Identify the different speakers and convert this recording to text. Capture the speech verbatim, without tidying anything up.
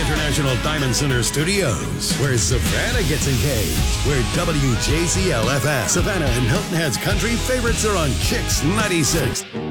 Speaker 1: International Diamond Center Studios, where Savannah gets engaged, where W J Z L F M, Savannah and Hilton Head's country favorites are on Chicks ninety-six.